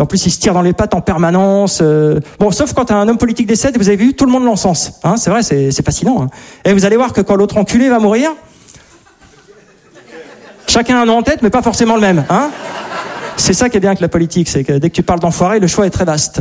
en plus, il se tire dans les pattes en permanence. Bon, sauf quand un homme politique décède, vous avez vu, tout le monde l'encense. Hein, c'est vrai, c'est fascinant. Hein. Et vous allez voir que quand l'autre enculé va mourir, chacun a un nom en tête, mais pas forcément le même. Hein. C'est ça qui est bien avec la politique, c'est que dès que tu parles d'enfoiré, le choix est très vaste.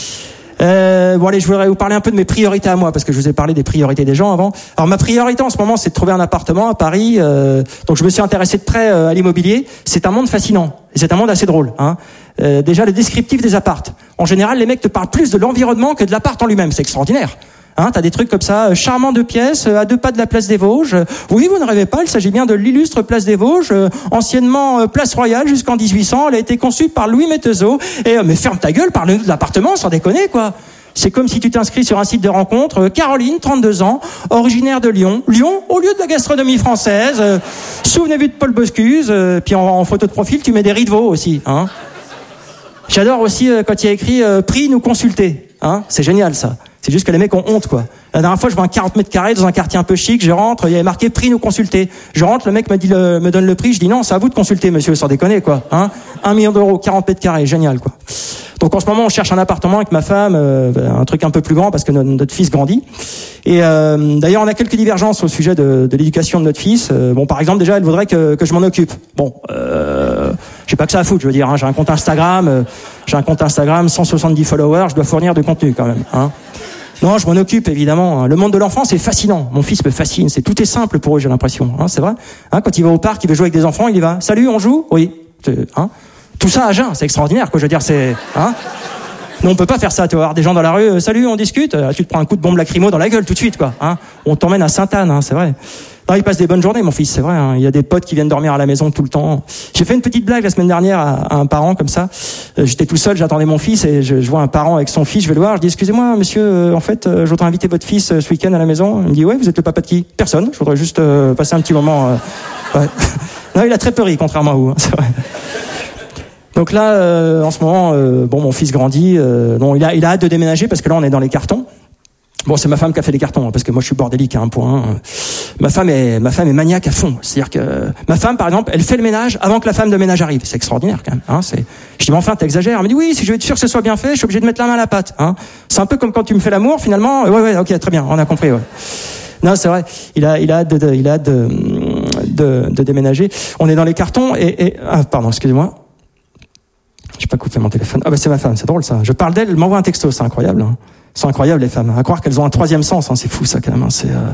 Bon allez, je voudrais vous parler un peu de mes priorités à moi, parce que je vous ai parlé des priorités des gens avant. Alors ma priorité en ce moment, c'est de trouver un appartement à Paris. Donc je me suis intéressé de près à l'immobilier. C'est un monde fascinant, et c'est un monde assez drôle. Hein. Déjà le descriptif des appartes. En général, les mecs te parlent plus de l'environnement que de l'appart en lui-même. C'est extraordinaire. Hein, t'as des trucs comme ça, charmant 2 pièces, à 2 pas de la place des Vosges. Oui, vous ne rêvez pas, il s'agit bien de l'illustre place des Vosges, anciennement place Royale jusqu'en 1800. Elle a été conçue par Louis Mettezeau. Et mais ferme ta gueule, parle-nous de l'appartement, sans déconner quoi. C'est comme si tu t'inscris sur un site de rencontre. Caroline, 32 ans, originaire de Lyon. Lyon, au lieu de la gastronomie française. Souvenez-vous de Paul Boscuse. Puis en photo de profil, tu mets des riz de veau aussi. Hein. J'adore aussi quand il y a écrit prix nous consulter. Hein. C'est génial ça. C'est juste que les mecs ont honte, quoi. La dernière fois, je vois un 40 mètres carrés dans un quartier un peu chic, je rentre, il y avait marqué prix nous consulter. Je rentre, le mec me donne le prix, je dis non, c'est à vous de consulter, monsieur, sans déconner, quoi. Hein. 1 million d'euros, 40 mètres carrés, génial, quoi. Donc en ce moment, on cherche un appartement avec ma femme, un truc un peu plus grand parce que notre fils grandit. Et d'ailleurs, on a quelques divergences au sujet de l'éducation de notre fils. Bon, par exemple, déjà, elle voudrait que je m'en occupe. Bon, j'ai pas que ça à foutre, je veux dire. Hein. J'ai un compte Instagram, 170 followers, je dois fournir du contenu quand même. Hein. Non, je m'en occupe évidemment. Le monde de l'enfant, c'est fascinant. Mon fils me fascine. Tout est simple pour eux, j'ai l'impression. Hein, c'est vrai. Hein, quand il va au parc, il veut jouer avec des enfants, il y va. Salut, on joue ? Oui. Hein. Tout ça à jeun, c'est extraordinaire, quoi. Je veux dire, c'est. Hein. Non, on peut pas faire ça. Tu vas voir des gens dans la rue. Salut, on discute. Tu te prends un coup de bombe lacrymo dans la gueule tout de suite, quoi. Hein. On t'emmène à Sainte-Anne, hein, c'est vrai. Non, il passe des bonnes journées, mon fils, c'est vrai. Hein. Il y a des potes qui viennent dormir à la maison tout le temps. J'ai fait une petite blague la semaine dernière à un parent comme ça. J'étais tout seul, j'attendais mon fils et je vois un parent avec son fils. Je vais le voir, je dis excusez-moi, monsieur, en fait, je voudrais inviter votre fils ce week-end à la maison. Il me dit ouais, vous êtes le papa de qui ? Personne. Je voudrais juste passer un petit moment. Ouais. Non, il a très peu ri, contrairement à vous. Hein, c'est vrai. Donc là, en ce moment, bon, mon fils grandit. Bon, il a hâte de déménager parce que là, on est dans les cartons. Bon, c'est ma femme qui a fait les cartons, hein, parce que moi je suis bordélique à un point. Ma femme est maniaque à fond. C'est-à-dire que ma femme, par exemple, elle fait le ménage avant que la femme de ménage arrive. C'est extraordinaire quand même. Hein, je dis mais enfin t'exagères. Elle me dit oui, si je veux être sûr que ce soit bien fait, je suis obligé de mettre la main à la pâte. Hein. C'est un peu comme quand tu me fais l'amour, finalement. Ouais, ok, très bien, on a compris. Ouais. Non, c'est vrai. Il a hâte de déménager. On est dans les cartons et ah pardon, excusez-moi. J'ai pas coupé mon téléphone. Ah bah c'est ma femme, c'est drôle ça. Je parle d'elle, elle m'envoie un texto, c'est incroyable. Hein. C'est incroyable les femmes. À croire qu'elles ont un 3e sens, hein. C'est fou ça quand même. Hein.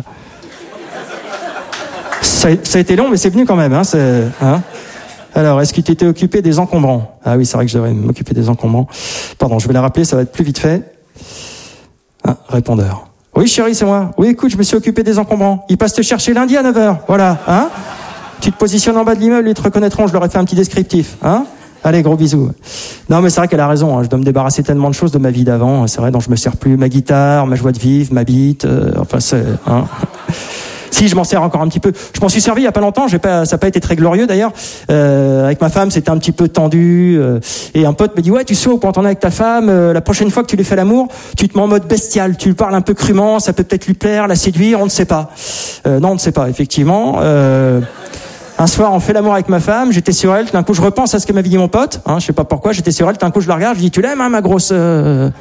Ça a été long, mais c'est venu quand même. Hein. Hein. Alors, est-ce que tu étais occupé des encombrants ? Ah oui, c'est vrai que je devrais m'occuper des encombrants. Pardon, je vais la rappeler, ça va être plus vite fait. Ah, répondeur. Oui chérie, c'est moi. Oui écoute, je me suis occupé des encombrants. Ils passent te chercher lundi à 9h. Voilà. Hein. Tu te positionnes en bas de l'immeuble, ils te reconnaîtront, je leur ai fait un petit descriptif. Hein. Allez, gros bisous. Non, mais c'est vrai qu'elle a raison. Hein. Je dois me débarrasser tellement de choses de ma vie d'avant. C'est vrai, dont je me sers plus. Ma guitare, ma joie de vivre, ma bite. Enfin, c'est. Hein. Si, je m'en sers encore un petit peu. Je m'en suis servi il y a pas longtemps. Ça n'a pas été très glorieux d'ailleurs. Avec ma femme, c'était un petit peu tendu. Et un pote me dit ouais, tu sais, quand on est avec ta femme, la prochaine fois que tu lui fais l'amour, tu te mets en mode bestial. Tu lui parles un peu crûment. Ça peut peut-être lui plaire, la séduire. On ne sait pas. Non, on ne sait pas. Effectivement. Un soir, on fait l'amour avec ma femme, j'étais sur elle, d'un coup je repense à ce que m'avait dit mon pote, hein, je sais pas pourquoi, j'étais sur elle, d'un coup je la regarde, je dis tu l'aimes hein, ma grosse... Elle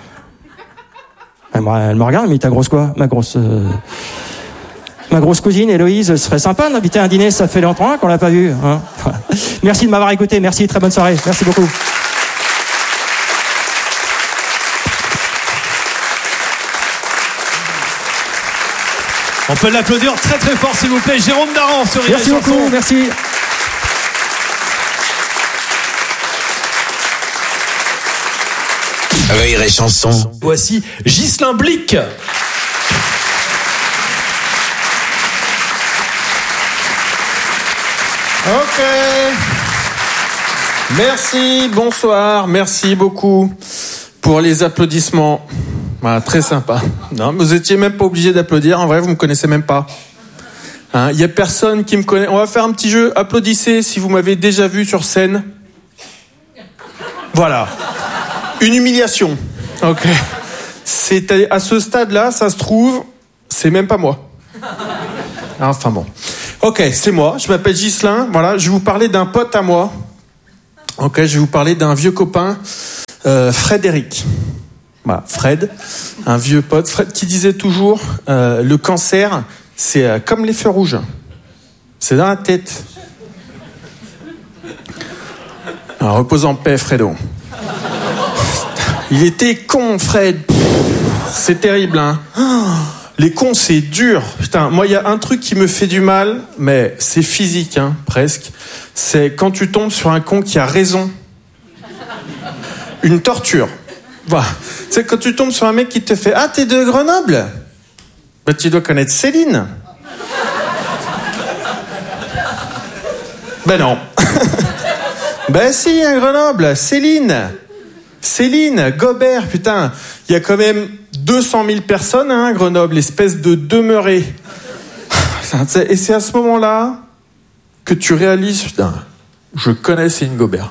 me regarde, mais ta grosse quoi ? Ma grosse cousine Héloïse, ce serait sympa d'inviter un dîner, ça fait longtemps qu'on l'a pas vu. Hein. Merci de m'avoir écouté, merci, très bonne soirée, merci beaucoup. On peut l'applaudir très très fort s'il vous plaît. Jérôme Daran sur Rire et Chanson. Merci beaucoup, merci. Rire et Chanson. Voici Ghislain Blic. Ok. Merci, bonsoir, merci beaucoup pour les applaudissements. Voilà, très sympa. Non, vous étiez même pas obligé d'applaudir. En vrai, vous me connaissez même pas. Hein, y a personne qui me connaît. On va faire un petit jeu. Applaudissez si vous m'avez déjà vu sur scène. Voilà. Une humiliation. Ok. C'est à ce stade-là, ça se trouve, c'est même pas moi. Enfin bon. Ok, c'est moi. Je m'appelle Ghislain. Voilà, je vais vous parler d'un pote à moi. Ok, je vais vous parler d'un vieux copain. Frédéric. Voilà, Fred, un vieux pote, Fred qui disait toujours le cancer, c'est comme les feux rouges. C'est dans la tête. Alors, repose en paix, Fredo. Il était con, Fred. C'est terrible, hein. Les cons, c'est dur. Putain, moi, il y a un truc qui me fait du mal, mais c'est physique, hein, presque. C'est quand tu tombes sur un con qui a raison. Une torture. Bah, c'est quand tu tombes sur un mec qui te fait « Ah, t'es de Grenoble ?» Bah, tu dois connaître Céline. Ben non. Ben si, à Grenoble, Céline, Gobert, putain. Il y a quand même 200 000 personnes, hein, à Grenoble, espèce de demeuré. Et c'est à ce moment-là que tu réalises, putain, je connais Céline Gobert.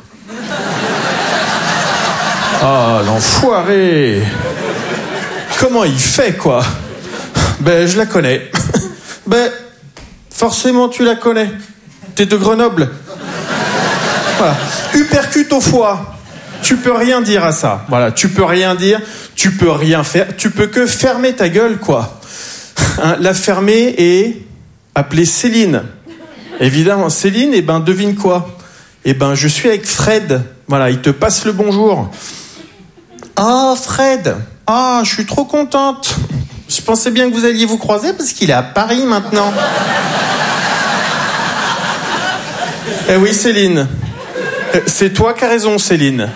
Ah, l'enfoiré. Comment il fait, quoi? Ben, je la connais. Ben, forcément, tu la connais. T'es de Grenoble. Voilà. Uppercut au foie. Tu peux rien dire à ça. Voilà, tu peux rien dire, tu peux rien faire. Tu peux que fermer ta gueule, quoi. Hein, la fermer et appeler Céline. Évidemment, Céline, et ben, devine quoi? Eh ben, je suis avec Fred. Voilà, il te passe le bonjour. Ah, Fred. Ah, je suis trop contente. Je pensais bien que vous alliez vous croiser parce qu'il est à Paris maintenant. Eh oui, Céline. C'est toi qui as raison, Céline.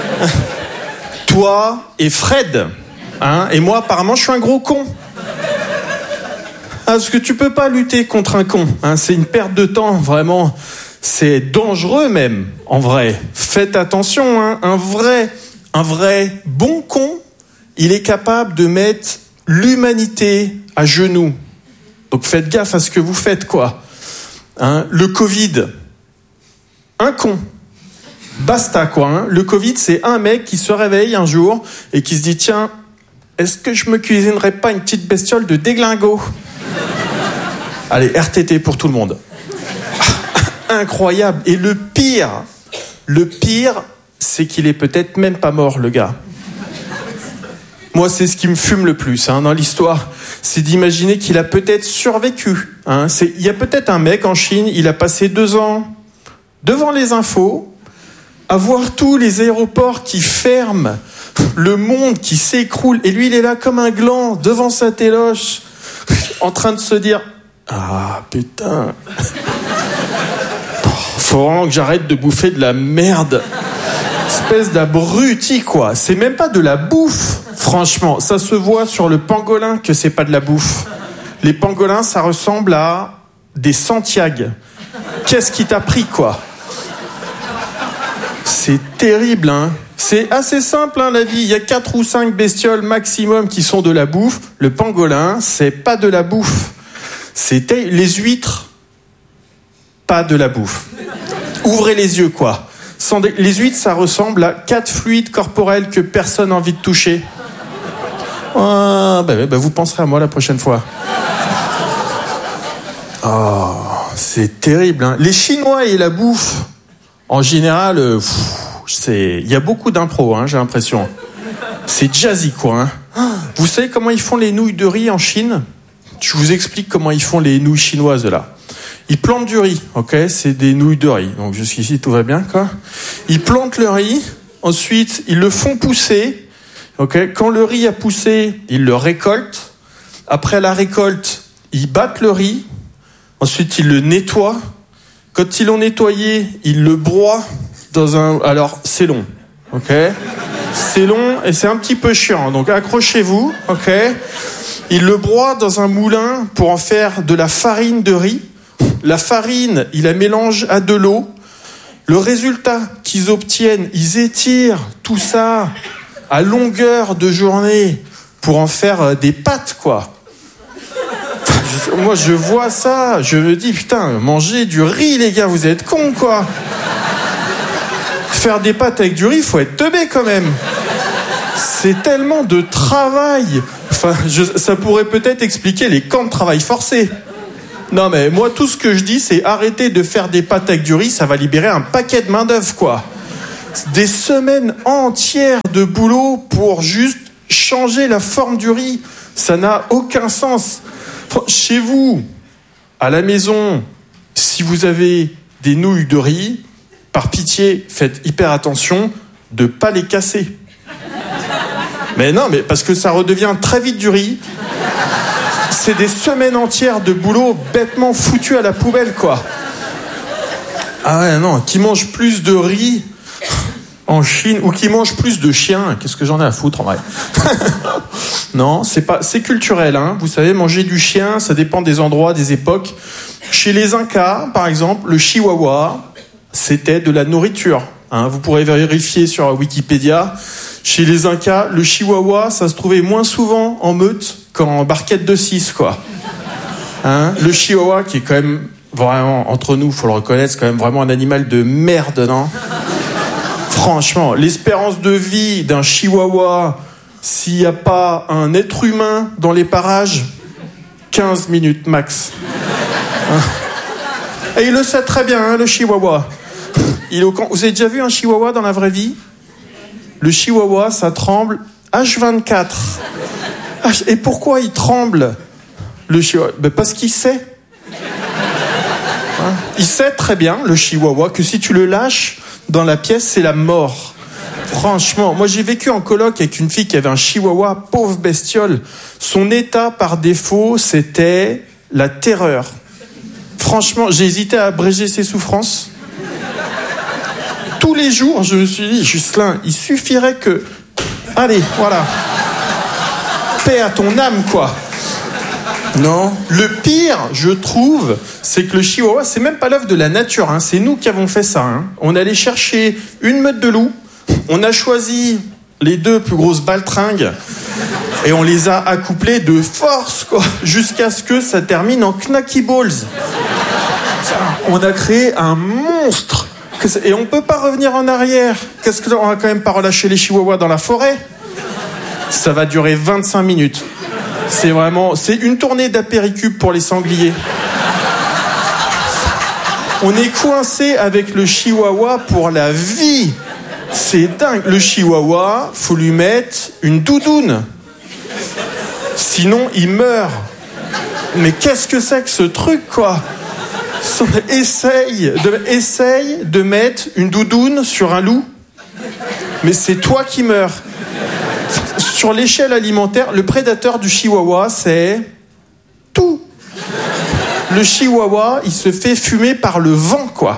Toi et Fred. Hein, et moi, apparemment, je suis un gros con. Parce que tu peux pas lutter contre un con. Hein, c'est une perte de temps, vraiment. C'est dangereux même, en vrai. Faites attention, hein, un vrai bon con, il est capable de mettre l'humanité à genoux. Donc faites gaffe à ce que vous faites, quoi. Hein, le Covid, un con. Basta, quoi. Hein. Le Covid, c'est un mec qui se réveille un jour et qui se dit, tiens, est-ce que je me cuisinerais pas une petite bestiole de déglingo? Allez, RTT pour tout le monde. Incroyable. Et le pire, c'est qu'il est peut-être même pas mort, le gars. Moi, c'est ce qui me fume le plus, hein, dans l'histoire. C'est d'imaginer qu'il a peut-être survécu. Hein. Il y a peut-être un mec en Chine, il a passé 2 ans devant les infos, à voir tous les aéroports qui ferment, le monde qui s'écroule, et lui, il est là comme un gland, devant sa téloche, en train de se dire « Ah, putain, faut vraiment que j'arrête de bouffer de la merde. » Espèce d'abruti, quoi. C'est même pas de la bouffe, franchement. Ça se voit sur le pangolin que c'est pas de la bouffe. Les pangolins, ça ressemble à des Santiago. Qu'est-ce qui t'a pris, quoi? C'est terrible, hein. C'est assez simple, hein, la vie. Il y a 4 ou 5 bestioles maximum qui sont de la bouffe. Le pangolin, c'est pas de la bouffe. Les huîtres, pas de la bouffe. Ouvrez les yeux, quoi. Les huîtres, ça ressemble à 4 fluides corporels que personne n'a envie de toucher. Vous penserez à moi la prochaine fois. Oh, c'est terrible, hein. Les Chinois et la bouffe, en général, il y a beaucoup d'impro, hein, j'ai l'impression. C'est jazzy, quoi. Hein. Vous savez comment ils font les nouilles de riz en Chine? Je vous explique comment ils font les nouilles chinoises, là. Ils plantent du riz, ok? C'est des nouilles de riz. Donc jusqu'ici, tout va bien, quoi. Ils plantent le riz, ensuite, ils le font pousser, ok? Quand le riz a poussé, ils le récoltent. Après la récolte, ils battent le riz. Ensuite, ils le nettoient. Quand ils l'ont nettoyé, ils le broient dans un... Alors, c'est long, ok? C'est long et c'est un petit peu chiant. Donc, accrochez-vous, ok? Ils le broient dans un moulin pour en faire de la farine de riz. La farine, ils la mélangent à de l'eau. Le résultat qu'ils obtiennent, ils étirent tout ça à longueur de journée pour en faire des pâtes, quoi. Moi, je vois ça, je me dis, putain, manger du riz, les gars, vous êtes cons, quoi. Faire des pâtes avec du riz, faut être teubé, quand même. C'est tellement de travail. Enfin, ça pourrait peut-être expliquer les camps de travail forcés. Non, mais moi, tout ce que je dis, c'est arrêter de faire des pâtes avec du riz, ça va libérer un paquet de main-d'œuvre, quoi. Des semaines entières de boulot pour juste changer la forme du riz. Ça n'a aucun sens. Chez vous, à la maison, si vous avez des nouilles de riz, par pitié, faites hyper attention de ne pas les casser. Mais non, mais parce que ça redevient très vite du riz. C'est des semaines entières de boulot bêtement foutu à la poubelle, quoi. Ah ouais, non, qui mange plus de riz en Chine ou qui mange plus de chiens, qu'est-ce que j'en ai à foutre en vrai. Non, c'est culturel, hein. Vous savez, manger du chien, ça dépend des endroits, des époques. Chez les Incas, par exemple, le chihuahua, c'était de la nourriture, hein. Vous pourrez vérifier sur Wikipédia. Chez les Incas, le chihuahua, ça se trouvait moins souvent en meute qu'en barquette de 6, quoi. Hein, le chihuahua, qui est quand même vraiment, entre nous, faut le reconnaître, c'est quand même vraiment un animal de merde, non ? Franchement, l'espérance de vie d'un chihuahua, s'il n'y a pas un être humain dans les parages, 15 minutes max. Hein ? Et il le sait très bien, hein, le chihuahua. Vous avez déjà vu un chihuahua dans la vraie vie ? Le chihuahua, ça tremble H24. Et pourquoi il tremble, le chihuahua ? Parce qu'il sait. Hein ? Il sait très bien, le chihuahua, que si tu le lâches dans la pièce, c'est la mort. Franchement, moi j'ai vécu en coloc avec une fille qui avait un chihuahua, pauvre bestiole. Son état par défaut, c'était la terreur. Franchement, j'ai hésité à abréger ses souffrances. Tous les jours, je me suis dit, Ghislain, il suffirait que... Allez, voilà. Paix à ton âme, quoi. Non. Le pire, je trouve, c'est que le chihuahua, c'est même pas l'œuvre de la nature, hein. C'est nous qui avons fait ça, hein. On allait chercher une meute de loups, on a choisi les 2 plus grosses baltringues et on les a accouplées de force, quoi, jusqu'à ce que ça termine en knacky balls. On a créé un monstre. Et on peut pas revenir en arrière. Qu'est-ce qu'on va quand même pas relâcher les chihuahuas dans la forêt ? Ça va durer 25 minutes. C'est une tournée d'apéricube pour les sangliers. On est coincé avec le chihuahua pour la vie. C'est dingue. Le chihuahua, faut lui mettre une doudoune. Sinon, il meurt. Mais qu'est-ce que c'est que ce truc, quoi ? Essaye de mettre une doudoune sur un loup. Mais c'est toi qui meurs. Sur l'échelle alimentaire, le prédateur du chihuahua, c'est tout. Le chihuahua, il se fait fumer par le vent, quoi.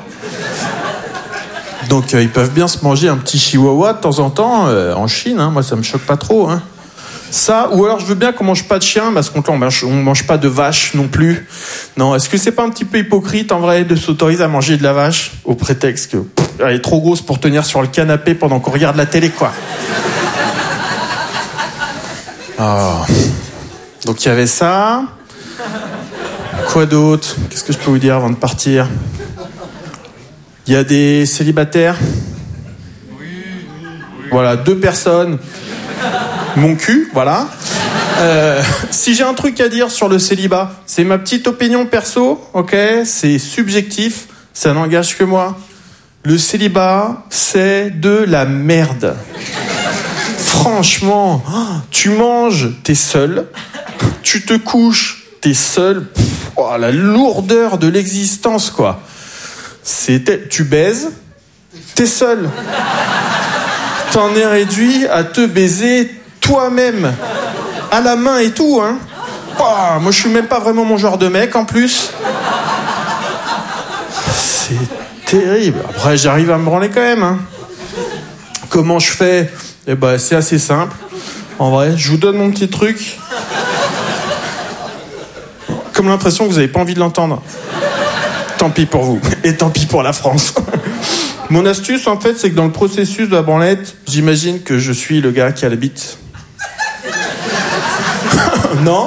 Donc ils peuvent bien se manger un petit chihuahua de temps en temps en Chine, hein. Moi ça me choque pas trop, hein. Ça, ou alors je veux bien qu'on mange pas de chien, parce qu'on mange pas de vache non plus. Non, est-ce que c'est pas un petit peu hypocrite en vrai de s'autoriser à manger de la vache au prétexte que elle est trop grosse pour tenir sur le canapé pendant qu'on regarde la télé, quoi. Oh. Donc il y avait ça. Quoi d'autre ? Qu'est-ce que je peux vous dire avant de partir ? Il y a des célibataires. Voilà, 2 personnes. Mon cul, voilà. Si j'ai un truc à dire sur le célibat, c'est ma petite opinion perso, ok ? C'est subjectif, ça n'engage que moi. Le célibat, c'est de la merde. Franchement, tu manges, t'es seul. Tu te couches, t'es seul. Oh, la lourdeur de l'existence, quoi. Tu baises, t'es seul. T'en es réduit à te baiser toi-même, à la main et tout, hein. Oh, moi, je suis même pas vraiment mon genre de mec, en plus. C'est terrible. Après, j'arrive à me branler quand même, hein. Comment je fais ? Eh ben, c'est assez simple. En vrai, je vous donne mon petit truc. Comme l'impression que vous n'avez pas envie de l'entendre. Tant pis pour vous. Et tant pis pour la France. Mon astuce, en fait, c'est que dans le processus de la branlette, j'imagine que je suis le gars qui a la bite. Non ?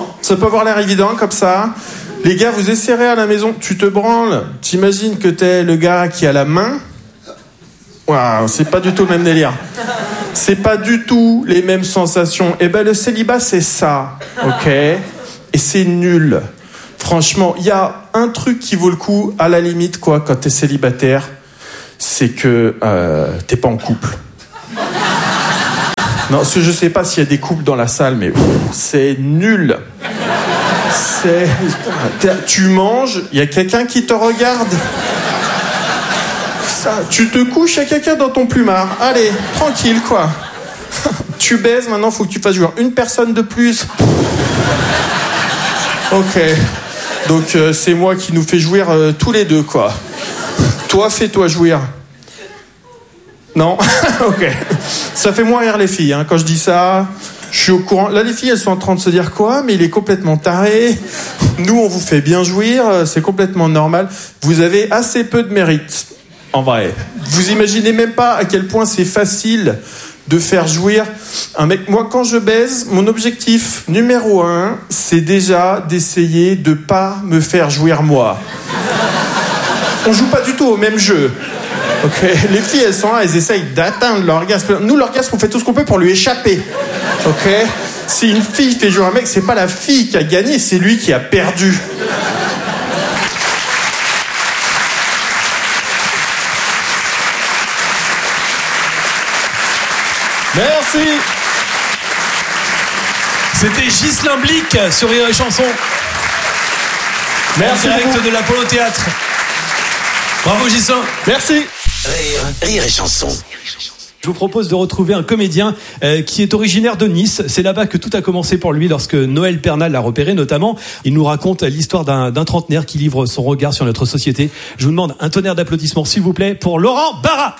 Ça peut avoir l'air évident comme ça. Les gars, vous essayerez à la maison, tu te branles, t'imagines que t'es le gars qui a la main. Waouh, c'est pas du tout le même délire. C'est pas du tout les mêmes sensations. Eh ben, le célibat, c'est ça, ok ? Et c'est nul. Franchement, il y a un truc qui vaut le coup, à la limite, quoi, quand t'es célibataire. c'est que t'es pas en couple. Non, parce que je sais pas s'il y a des couples dans la salle, mais c'est nul. Tu manges, il y a quelqu'un qui te regarde. Tu te couches, il y a quelqu'un dans ton plumard. Allez, tranquille, quoi. Tu baises, maintenant, faut que tu fasses jouer une personne de plus. Ok. Donc, c'est moi qui nous fais jouir tous les deux, quoi. Toi, fais-toi jouir. Non. Ok. Ça fait moins rire les filles, hein. Quand je dis ça, je suis au courant. Là, les filles, elles sont en train de se dire quoi? Mais il est complètement taré. Nous, on vous fait bien jouir. C'est complètement normal. Vous avez assez peu de mérite. En vrai. Vous imaginez même pas à quel point c'est facile de faire jouir un mec. Moi, quand je baise, mon objectif numéro 1, c'est déjà d'essayer de pas me faire jouir moi. On joue pas du tout au même jeu. Okay. Les filles, elles sont là, elles essayent d'atteindre l'orgasme. Nous, l'orgasme, on fait tout ce qu'on peut pour lui échapper. Ok ? Si une fille fait jouer un mec, c'est pas la fille qui a gagné, c'est lui qui a perdu. Merci. C'était Ghislain Blic sur Rire et Chanson. Merci en direct de l'Apollo Théâtre. Bravo Ghislain. Merci. Rire et Chanson. Je vous propose de retrouver un comédien qui est originaire de Nice. C'est là-bas que tout a commencé pour lui lorsque Noël Pernal l'a repéré notamment. Il nous raconte l'histoire d'un trentenaire qui livre son regard sur notre société. Je vous demande un tonnerre d'applaudissements s'il vous plaît pour Laurent Barra.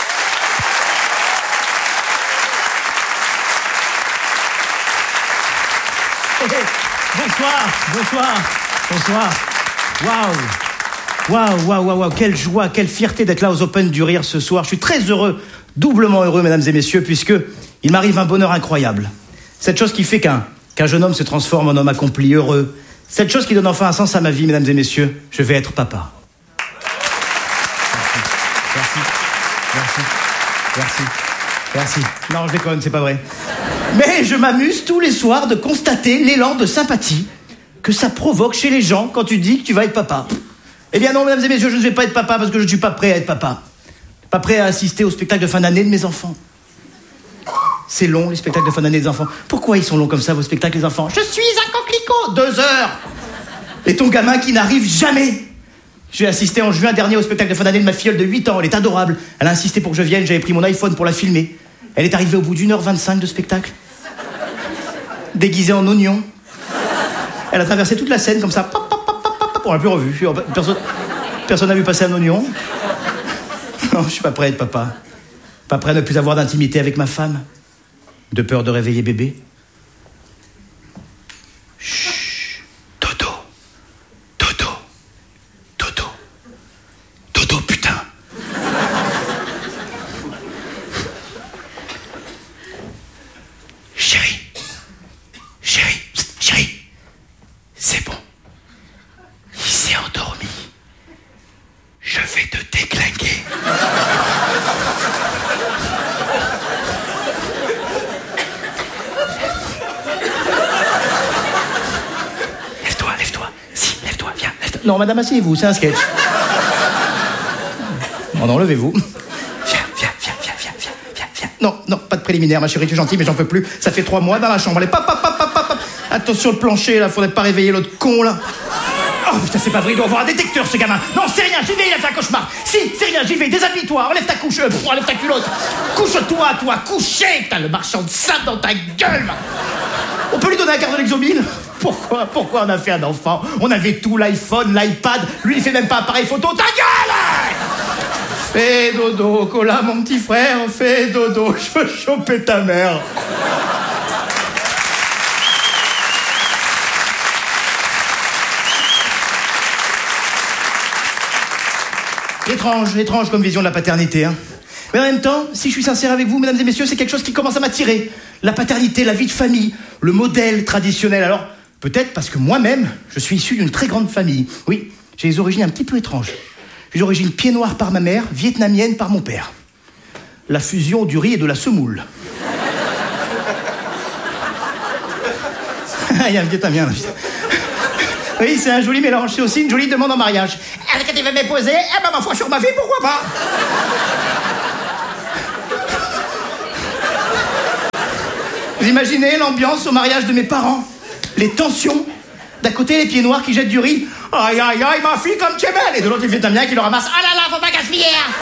Bonsoir. Waouh. Quelle joie, quelle fierté d'être là aux Open du Rire ce soir. Je suis très heureux, doublement heureux, mesdames et messieurs, puisque il m'arrive un bonheur incroyable. Cette chose qui fait qu'un jeune homme se transforme en homme accompli, heureux. Cette chose qui donne enfin un sens à ma vie, mesdames et messieurs. Je vais être papa. Merci. Non, je déconne, c'est pas vrai. Mais je m'amuse tous les soirs de constater l'élan de sympathie que ça provoque chez les gens quand tu dis que tu vas être papa. Eh bien non, mesdames et messieurs, je ne vais pas être papa parce que je ne suis pas prêt à être papa. Pas prêt à assister au spectacle de fin d'année de mes enfants. C'est long, les spectacles de fin d'année des enfants. Pourquoi ils sont longs comme ça, vos spectacles, les enfants? Je suis un coquelicot. 2 heures. Et ton gamin qui n'arrive jamais. J'ai assisté en juin dernier au spectacle de fin d'année de ma filleule de 8 ans. Elle est adorable. Elle a insisté pour que je vienne. J'avais pris mon iPhone pour la filmer. Elle est arrivée au bout d'1h25 de spectacle. Déguisée en oignon. Elle a traversé toute la scène comme ça. On l'a plus revu. Personne n'a vu passer un oignon. Non, je suis pas prêt à être papa. Pas prêt à ne plus avoir d'intimité avec ma femme. De peur de réveiller bébé. Chut. Dodo, putain. Chérie. C'est bon. Il s'est endormi. Je vais te déclinguer. Lève-toi. Si, lève-toi, viens. Lève-toi. Non, madame, asseyez-vous, c'est un sketch. Non, levez-vous. Viens. Non, pas de préliminaire, ma chérie, tu es gentille, mais j'en peux plus. Ça fait 3 mois dans la chambre. Allez, pap. Attention le plancher, là, faudrait pas réveiller l'autre con, là. Oh putain, c'est pas vrai, il doit avoir un détecteur, ce gamin. Non, c'est rien, j'y vais, il a fait un cauchemar. Si, c'est rien, j'y vais, déshabille-toi, enlève ta couche, enlève ta culotte. Couche-toi, couché, putain, le marchand de sable dans ta gueule, man. On peut lui donner un quart de l'exomile? Pourquoi on a fait un enfant? On avait tout, l'iPhone, l'iPad, lui il fait même pas appareil photo, ta gueule! Fais dodo, Cola, mon petit frère, fais dodo, je veux choper ta mère. Étrange comme vision de la paternité, hein. Mais en même temps, si je suis sincère avec vous, mesdames et messieurs, c'est quelque chose qui commence à m'attirer. La paternité, la vie de famille, le modèle traditionnel. Alors, peut-être parce que moi-même, je suis issu d'une très grande famille. Oui, j'ai des origines un petit peu étranges. J'ai d'origine pied noir par ma mère, vietnamienne par mon père. La fusion du riz et de la semoule. Il y a un vietnamien, là. Oui, c'est un joli mélange. C'est aussi une jolie demande en mariage. Est-ce que tu veux m'épouser? Eh ben, ma foi, sur ma vie, pourquoi pas? Vous imaginez l'ambiance au mariage de mes parents? Les tensions. D'un côté, les pieds noirs qui jettent du riz. Aïe, aïe, aïe, ma fille, comme tu es belle. Et de l'autre, les Vietnamiens qui le ramassent. Ah là là, faut pas gaspiller.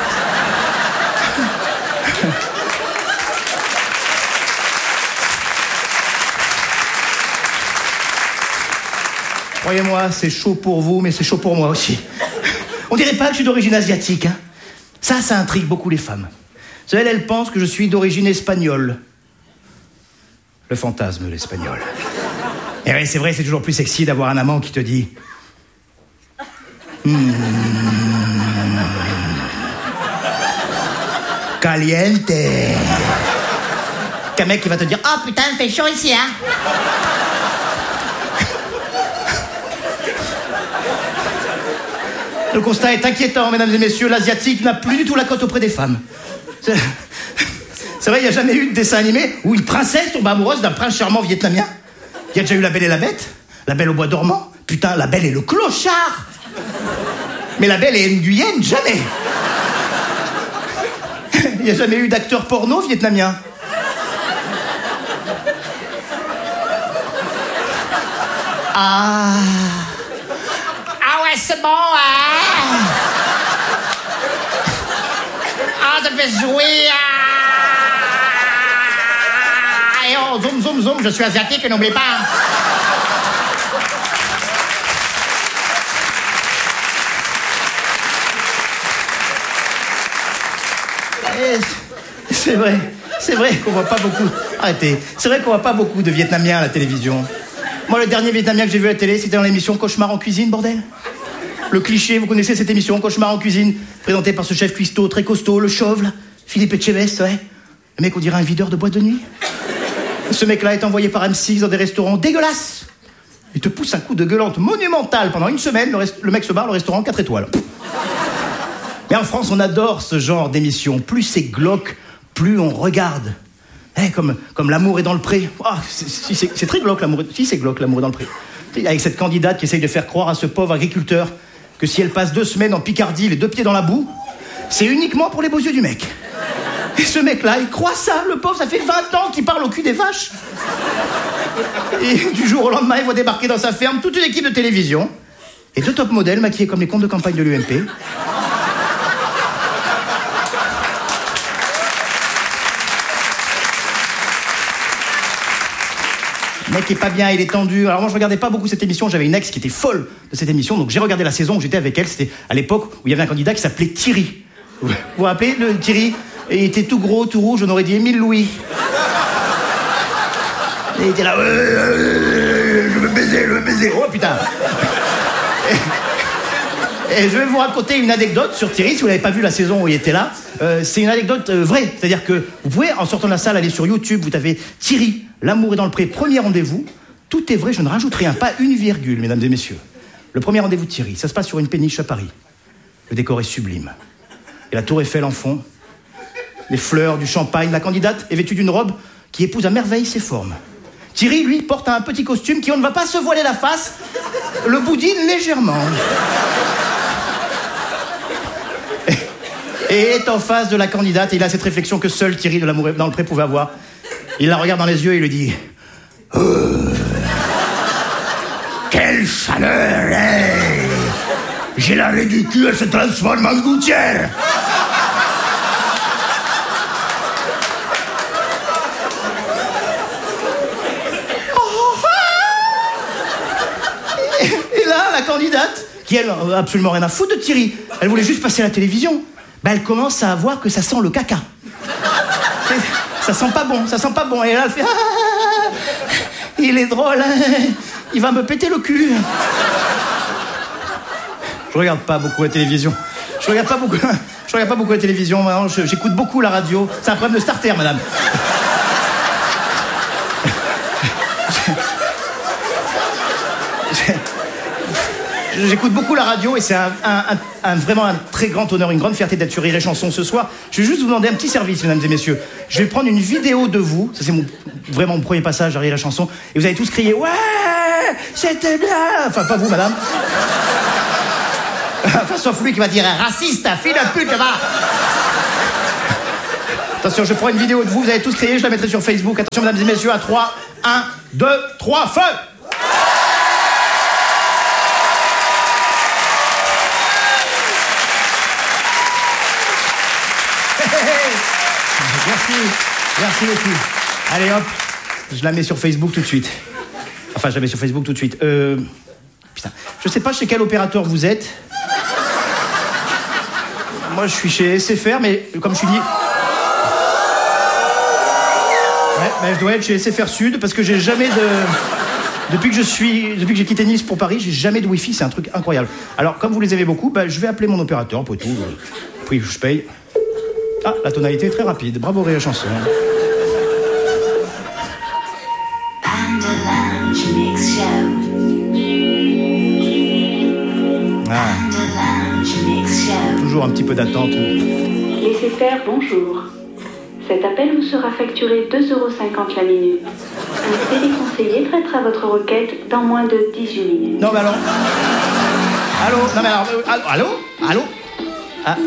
Croyez-moi, c'est chaud pour vous, mais c'est chaud pour moi aussi. On dirait pas que je suis d'origine asiatique, hein. Ça intrigue beaucoup les femmes. Vous savez, elles pensent que je suis d'origine espagnole. Le fantasme de l'espagnol. Et oui, c'est vrai, c'est toujours plus sexy d'avoir un amant qui te dit... Caliente. Qu'un mec qui va te dire... Oh putain, il fait chaud ici, hein. Le constat est inquiétant, mesdames et messieurs. L'asiatique n'a plus du tout la cote auprès des femmes. C'est vrai, il n'y a jamais eu de dessin animé où une princesse tombe amoureuse d'un prince charmant vietnamien. Il y a déjà eu La Belle et la Bête, La Belle au bois dormant. Putain, La Belle et le clochard. Mais La Belle et Nguyen, jamais. Il n'y a jamais eu d'acteur porno vietnamien. Ah ouais, c'est bon, hein. Ah, ça fait jouer, Et oh, zoom, zoom, zoom, je suis asiatique, n'oublie pas. C'est vrai qu'on voit pas beaucoup... Arrêtez. C'est vrai qu'on voit pas beaucoup de Vietnamiens à la télévision. Moi, le dernier Vietnamien que j'ai vu à la télé, c'était dans l'émission Cauchemar en cuisine, bordel. Le cliché, vous connaissez cette émission, Cauchemar en cuisine, présentée par ce chef cuistot très costaud, le chauve, là, Philippe Etchebest, ouais. Le mec, on dirait un videur de boîte de nuit. Ce mec-là est envoyé par M6 dans des restaurants dégueulasses. Il te pousse un coup de gueulante monumental pendant une semaine, le mec se barre, le restaurant 4 étoiles. Mais en France, on adore ce genre d'émission. Plus c'est glauque, plus on regarde. Comme L'amour est dans le pré. Oh, c'est très glauque, l'amour. Si, c'est glauque, L'amour est dans le pré. Avec cette candidate qui essaye de faire croire à ce pauvre agriculteur que si elle passe 2 semaines en Picardie, les 2 pieds dans la boue, c'est uniquement pour les beaux yeux du mec. Et ce mec-là, il croit ça, le pauvre, ça fait 20 ans qu'il parle au cul des vaches. Et du jour au lendemain, il voit débarquer dans sa ferme toute une équipe de télévision et 2 top modèles maquillés comme les comptes de campagne de l'UMP. Le mec est pas bien, il est tendu. Alors moi, je regardais pas beaucoup cette émission. J'avais une ex qui était folle de cette émission, donc j'ai regardé la saison où j'étais avec elle. C'était à l'époque où il y avait un candidat qui s'appelait Thierry. Vous vous rappelez, le Thierry? Et il était tout gros, tout rouge, on aurait dit Émile Louis. Et il était là... je veux baiser. Oh putain. Et je vais vous raconter une anecdote sur Thierry, si vous n'avez pas vu la saison où il était là. C'est une anecdote vraie. C'est-à-dire que vous pouvez, en sortant de la salle, aller sur YouTube, vous tapez Thierry, L'amour est dans le pré, premier rendez-vous. Tout est vrai, je ne rajoute rien, pas une virgule, mesdames et messieurs. Le premier rendez-vous de Thierry, ça se passe sur une péniche à Paris. Le décor est sublime. Et la tour Eiffel en fond. Les fleurs, du champagne. La candidate est vêtue d'une robe qui épouse à merveille ses formes. Thierry, lui, porte un petit costume qui, on ne va pas se voiler la face, le boudine légèrement. Et est en face de la candidate et il a cette réflexion que seul Thierry de L'amour dans le pré pouvait avoir. Il la regarde dans les yeux et il lui dit quelle chaleur, hey. J'ai l'arrêt du cul, elle se transforme en gouttière. Et là, la candidate, qui elle, absolument rien à foutre de Thierry, elle voulait juste passer à la télévision. Ben, elle commence à voir que ça sent le caca. Ça sent pas bon. Et là, elle fait il est drôle, hein. Il va me péter le cul. Je regarde pas beaucoup la télévision. Je regarde pas beaucoup la télévision, maintenant, j'écoute beaucoup la radio. C'est un problème de starter, madame. J'écoute beaucoup la radio et c'est vraiment un très grand honneur, une grande fierté d'être sur Rire et Chanson ce soir. Je vais juste vous demander un petit service, mesdames et messieurs. Je vais prendre une vidéo de vous, ça c'est vraiment mon premier passage à Rire et Chanson, et vous allez tous crier « Ouais, c'était bien !» Enfin, pas vous, madame. Enfin, sauf lui qui va dire « Raciste, fille de pute, va !» Attention, je prends une vidéo de vous allez tous crier, je la mettrai sur Facebook. Attention, mesdames et messieurs, à 3, 1, 2, 3, feu! Merci beaucoup. Allez hop, je la mets sur Facebook tout de suite. Enfin, je la mets sur Facebook tout de suite. Putain, je sais pas chez quel opérateur vous êtes. Moi, je suis chez SFR, mais comme je suis dit... Ouais, mais je dois être chez SFR Sud, parce que j'ai jamais de... Depuis que j'ai quitté Nice pour Paris, j'ai jamais de Wi-Fi, c'est un truc incroyable. Alors, comme vous les aimez beaucoup, je vais appeler mon opérateur, après tout. Puis je paye. Ah, la tonalité est très rapide. Bravo, Rire et Chanson. Panda Lounge Mix Show. Panda Lounge Mix Show. Toujours un petit peu d'attente. Laissez faire, bonjour. Cet appel vous sera facturé 2,50 € la minute. Un téléconseiller traitera votre requête dans moins de 18 minutes. Non, mais alors... Allô? Non, mais alors... Allô? Ah.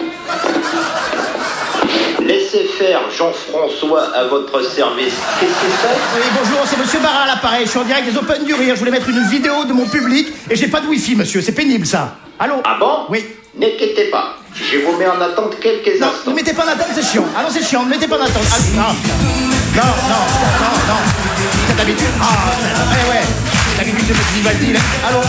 Laissez faire Jean-François à votre service. Qu'est-ce qui se passe? Oui, bonjour, c'est Monsieur Barra à l'appareil. Je suis en direct des Open du Rire. Je voulais mettre une vidéo de mon public et j'ai pas de Wi-Fi, monsieur. C'est pénible, ça. Allô? Ah bon? Oui. N'inquiétez pas. Je vous mets en attente quelques Non, instants. ne mettez pas en attente, c'est chiant. Ah non, c'est chiant, ne mettez pas en attente. Ah, non, putain. Non. T'as d'habitude. Ah, ouais. T'as l'habitude de mettre Vivaldi, là.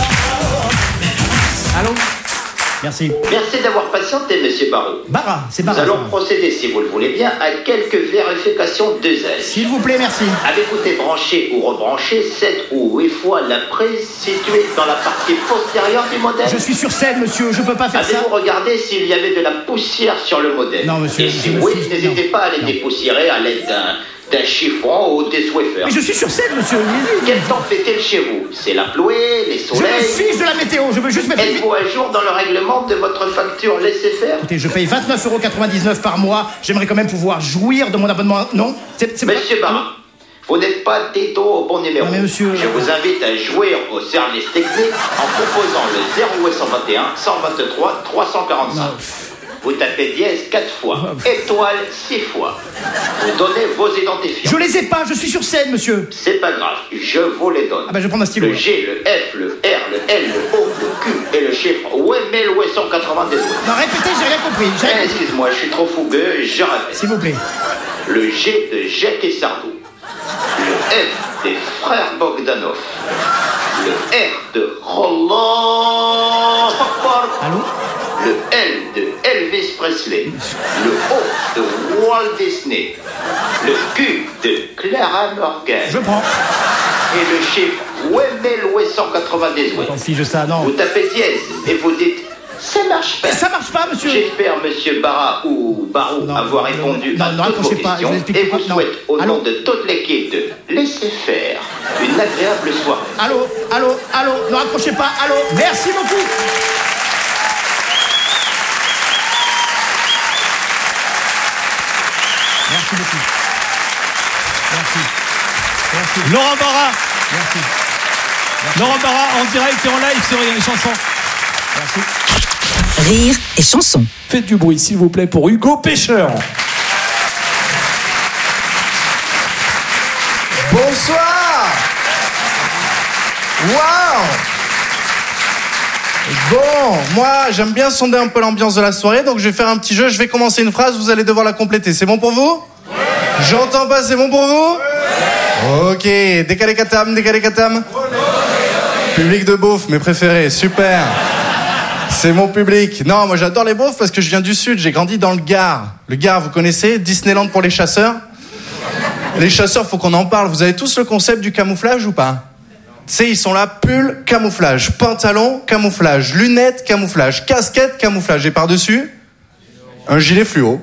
Allô? Merci. Merci d'avoir patienté, monsieur Barrault. Barra, c'est Nous Barra. allons procéder, si vous le voulez bien, à quelques vérifications d'usage. S'il vous plaît, merci. Avez-vous débranché ou rebranché 7 ou 8 fois la prise située dans la partie postérieure du modèle? Je suis sur scène, monsieur, je peux pas faire ça. Avez-vous regardé s'il y avait de la poussière sur le modèle? Non, monsieur, Et je si me oui, fiche- n'hésitez non. pas à les Non. dépoussiérer à l'aide d'un chiffon ou des Swiffer. Mais je suis sur scène, monsieur. Quel temps fait-il chez vous? C'est la pluie, les Je me soleils? fiche de la météo, je veux juste mettre une Êtes-vous à jour dans le règlement de votre facture laissez faire? Écoutez, je paye 29,99 € par mois. J'aimerais quand même pouvoir jouir de mon abonnement. Non? C'est Monsieur Barra, vous n'êtes pas du tout au bon numéro. Non, mais monsieur- Je vous invite à jouer au service technique en composant le 0821 123 345. Vous tapez dièse 4 fois, étoile 6 fois. Vous donnez vos identifiants. Je les ai pas, je suis sur scène, monsieur. C'est pas grave, je vous les donne. Ah bah je vais prendre un stylo. Le G, le F, le R, le L, le O, le Q et le chiffre 8898. Non, répétez, j'ai rien compris. Excuse-moi, je suis trop fougueux, je répète. S'il vous plaît. Le G de Jacques et Sardou. Le F des frères Bogdanov. Le R de Roland Akbar. Allô? Le L de Elvis Presley. Le O de Walt Disney. Le Q de Clara Morgan. Je prends. Et le chiffre 8898. J'en fiche de ça, non. Vous tapez dièse et vous dites ça marche pas. Mais ça marche pas, monsieur. J'espère, monsieur Barra ou Barou, Non, avoir non, répondu non, à non, toutes vos raccrochez pas, je questions vous explique et pourquoi. vous Non. souhaite, au Allô nom de toute l'équipe de Laissez faire, une agréable soirée. Allô? Ne raccrochez pas. Allô? Merci beaucoup. Merci beaucoup. Merci. Laurent Barra, Merci. Laurent Barra en direct et en live sur Rire et Chanson. Merci. Rire et Chanson. Faites du bruit, s'il vous plaît, pour Hugo Pêcheur. Bonsoir. Waouh. Bon, moi j'aime bien sonder un peu l'ambiance de la soirée, donc je vais faire un petit jeu, je vais commencer une phrase, vous allez devoir la compléter. C'est bon pour vous? J'entends pas, c'est bon pour vous? Ok, décalé katam. Public de beauf, mes préférés, super. C'est mon public. Non, moi j'adore les beaufs parce que je viens du sud, j'ai grandi dans le Gard. Le Gard, vous connaissez? Disneyland pour les chasseurs. Les chasseurs, faut qu'on en parle. Vous avez tous le concept du camouflage ou pas? Tu sais, ils sont là, pull, camouflage, pantalon, camouflage, lunettes, camouflage, casquette, camouflage. Et par-dessus, un gilet fluo.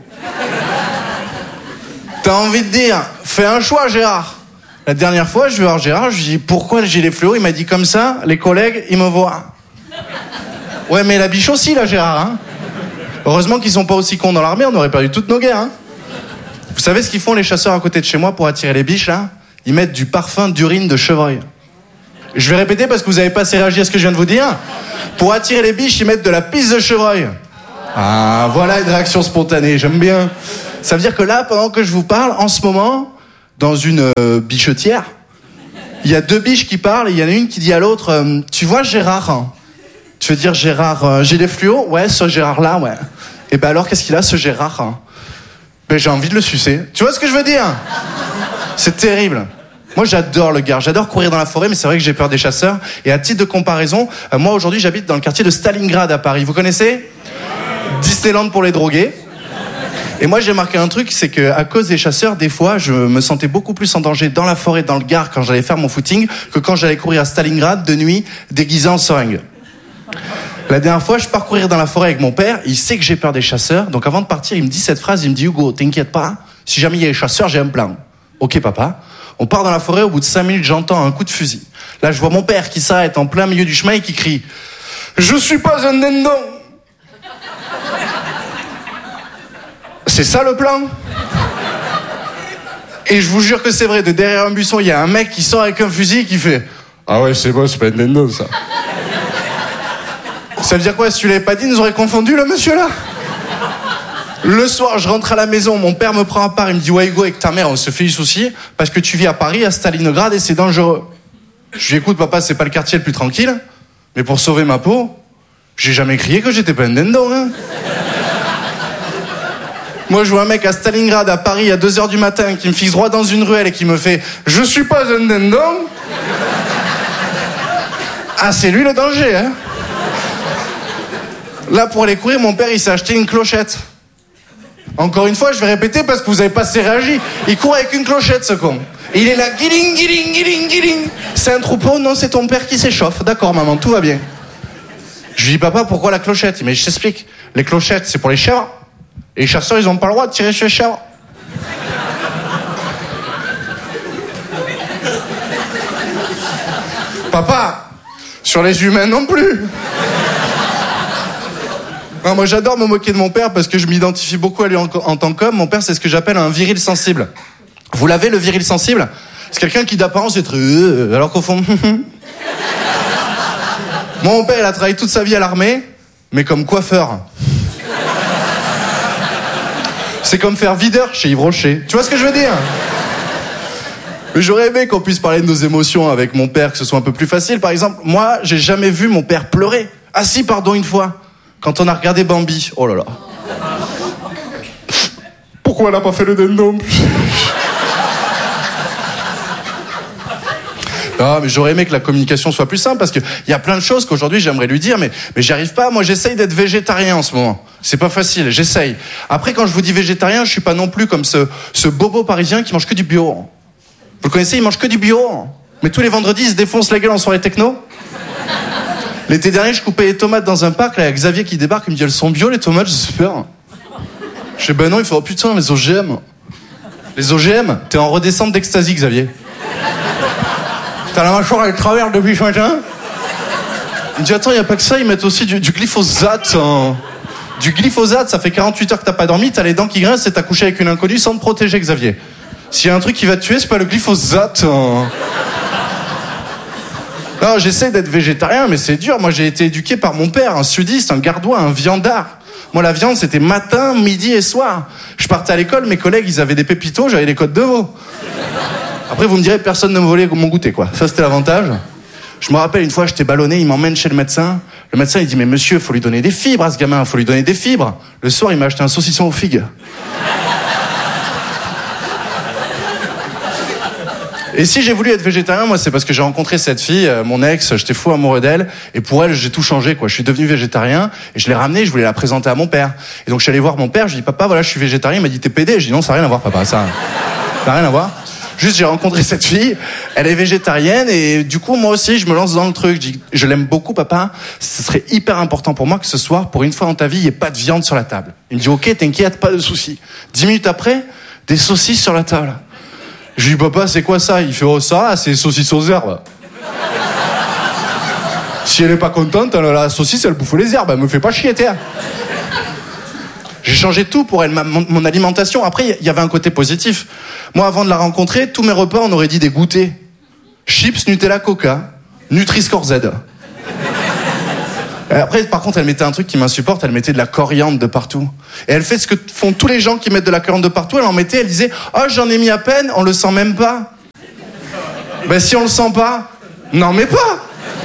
T'as envie de dire, fais un choix, Gérard. La dernière fois, je vais voir Gérard, je lui dis, pourquoi le gilet fluo? Il m'a dit comme ça, les collègues, ils me voient. Ouais, mais la biche aussi, là, Gérard, hein. Heureusement qu'ils sont pas aussi cons dans l'armée, on aurait perdu toutes nos guerres, hein. Vous savez ce qu'ils font, les chasseurs à côté de chez moi, pour attirer les biches, là? Ils mettent du parfum d'urine de chevreuil. Je vais répéter parce que vous avez pas assez réagi à ce que je viens de vous dire. Pour attirer les biches, ils mettent de la pisse de chevreuil. Ah, voilà une réaction spontanée, j'aime bien. Ça veut dire que là, pendant que je vous parle, en ce moment, dans une bichetière, il y a 2 biches qui parlent et il y en a une qui dit à l'autre tu vois Gérard hein. Tu veux dire Gérard Gilet fluo? Ouais, ce Gérard-là, ouais. Et ben alors, qu'est-ce qu'il a, ce Gérard hein? Ben j'ai envie de le sucer. Tu vois ce que je veux dire? C'est terrible. Moi, j'adore le Gard. J'adore courir dans la forêt, mais c'est vrai que j'ai peur des chasseurs. Et à titre de comparaison, moi, aujourd'hui, j'habite dans le quartier de Stalingrad à Paris. Vous connaissez? Disneyland pour les drogués. Et moi, j'ai marqué un truc, c'est que à cause des chasseurs, des fois, je me sentais beaucoup plus en danger dans la forêt, dans le Gard, quand j'allais faire mon footing, que quand j'allais courir à Stalingrad de nuit, déguisé en seringue. La dernière fois, je pars courir dans la forêt avec mon père. Il sait que j'ai peur des chasseurs. Donc avant de partir, il me dit cette phrase. Il me dit Hugo, t'inquiète pas. Si jamais il y a des chasseurs, j'ai un plan. Ok, papa. On part dans la forêt. Au bout de 5 minutes, j'entends un coup de fusil. Là, je vois mon père qui s'arrête en plein milieu du chemin et qui crie je suis pas un dindon. C'est ça le plan? Et je vous jure que c'est vrai, de derrière un buisson, il y a un mec qui sort avec un fusil et qui fait ah ouais, c'est bon, c'est pas un dindon, ça. Ça veut dire quoi? Si tu l'avais pas dit, nous aurait confondu, le monsieur là. Le soir, je rentre à la maison, mon père me prend à part, il me dit ouais Hugo, avec ta mère, on se fait du souci parce que tu vis à Paris, à Stalingrad et c'est dangereux. Je lui écoute papa, c'est pas le quartier le plus tranquille, mais pour sauver ma peau, j'ai jamais crié que j'étais pas un dindon, hein. Moi, je vois un mec à Stalingrad, à Paris, à 2h du matin, qui me fixe droit dans une ruelle et qui me fait « Je suis pas un dindon !» Ah, c'est lui le danger, hein. Là, pour aller courir, mon père, il s'est acheté une clochette. Encore une fois, je vais répéter parce que vous avez pas assez réagi. Il court avec une clochette, ce con. Et il est là, guiling, guiling, guiling, guiling. C'est un troupeau? Non, c'est ton père qui s'échauffe. D'accord, maman, tout va bien. Je lui dis, papa, pourquoi la clochette? Mais je t'explique. Les clochettes, c'est pour les chèvres. Et les chasseurs, ils ont pas le droit de tirer sur les chèvres. Papa, sur les humains non plus. Non, moi, j'adore me moquer de mon père parce que je m'identifie beaucoup à lui en tant qu'homme. Mon père, c'est ce que j'appelle un viril sensible. Vous l'avez, le viril sensible? C'est quelqu'un qui d'apparence est très... alors qu'au fond... Mon père, il a travaillé toute sa vie à l'armée, mais comme coiffeur. C'est comme faire videur chez Yves Rocher. Tu vois ce que je veux dire? J'aurais aimé qu'on puisse parler de nos émotions avec mon père, que ce soit un peu plus facile. Par exemple, moi, j'ai jamais vu mon père pleurer. Ah si, pardon, une fois. Quand on a regardé Bambi. Oh là là. Pourquoi elle a pas fait le dindon? Ah, mais j'aurais aimé que la communication soit plus simple parce qu'il y a plein de choses qu'aujourd'hui j'aimerais lui dire, mais j'y arrive pas. Moi, j'essaye d'être végétarien en ce moment. C'est pas facile, j'essaye. Après, quand je vous dis végétarien, je suis pas non plus comme ce bobo parisien qui mange que du bio. Vous le connaissez, il mange que du bio. Mais tous les vendredis, il se défonce la gueule en soirée techno. L'été dernier, je coupais les tomates dans un parc, là, il y a Xavier qui débarque, il me dit, elles sont bio, les tomates, j'espère. Je dis, ben non, il faut, oh putain, les OGM. Les OGM, t'es en redescente d'extasie, Xavier. T'as la mâchoire avec travers depuis ce matin. Il me dit, attends, il n'y a pas que ça, ils mettent aussi du glyphosate. Du glyphosate, ça fait 48 heures que t'as pas dormi, t'as les dents qui grincent et t'as couché avec une inconnue sans te protéger, Xavier. S'il y a un truc qui va te tuer, c'est pas le glyphosate. Non, j'essaie d'être végétarien, mais c'est dur. Moi, j'ai été éduqué par mon père, un sudiste, un gardois, un viandard. Moi, la viande, c'était matin, midi et soir. Je partais à l'école, mes collègues, ils avaient des pépitos, j'avais des côtes de veau. Après, vous me direz, personne ne me volait mon goûter, quoi. Ça, c'était l'avantage. Je me rappelle, une fois, j'étais ballonné, il m'emmène chez le médecin. Le médecin, il dit, mais monsieur, faut lui donner des fibres à ce gamin, faut lui donner des fibres. Le soir, il m'a acheté un saucisson aux figues. Et si j'ai voulu être végétarien, moi, c'est parce que j'ai rencontré cette fille, mon ex, j'étais fou amoureux d'elle, et pour elle, j'ai tout changé, quoi. Je suis devenu végétarien, et je l'ai ramenée, je voulais la présenter à mon père. Et donc, je suis allé voir mon père, je lui ai dit, papa, voilà, je suis végétarien. Il m'a dit, t'es pédé? Je dis, non, ça n'a rien à voir, papa, ça n'a rien à voir. Juste, j'ai rencontré cette fille, elle est végétarienne, et du coup, moi aussi, je me lance dans le truc. Je dis, je l'aime beaucoup, papa, ce serait hyper important pour moi que ce soir, pour une fois dans ta vie, il n'y ait pas de viande sur la table. Il me dit, ok, t'inquiète, pas de soucis. 10 minutes après, des saucisses sur la table. Je lui dis, papa, c'est quoi ça? Il fait, oh, ça, c'est saucisses aux herbes. Si elle est pas contente, la saucisse, elle bouffe les herbes, elle me fait pas chier, t'es. J'ai changé tout pour elle, mon alimentation. Après, il y avait un côté positif. Moi, avant de la rencontrer, tous mes repas, on aurait dit des goûters. Chips, Nutella, Coca, Nutri-Score Z. Après, par contre, elle mettait un truc qui m'insupporte, elle mettait de la coriandre de partout. Et elle fait ce que font tous les gens qui mettent de la coriandre de partout, elle en mettait, elle disait « Oh, j'en ai mis à peine, on le sent même pas. » Ben si on le sent pas, n'en mets pas.